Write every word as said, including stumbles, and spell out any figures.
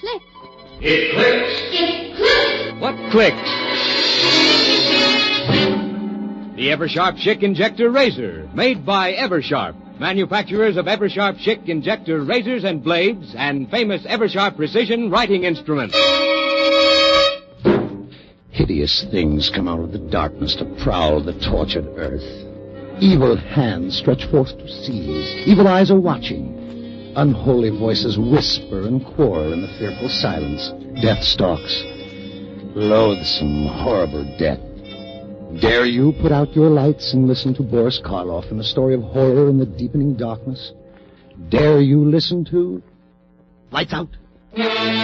clicks. It clicks. It clicks. What clicks? The Eversharp Schick Injector Razor, made by Eversharp, manufacturers of Eversharp Schick Injector Razors and Blades, and famous Eversharp Precision Writing Instruments. Hideous things come out of the darkness to prowl the tortured earth. Evil hands stretch forth to seize. Evil eyes are watching. Unholy voices whisper and quarrel in the fearful silence. Death stalks. Loathsome, horrible death. Dare you put out your lights and listen to Boris Karloff in a story of horror in the deepening darkness? Dare you listen to... Lights out!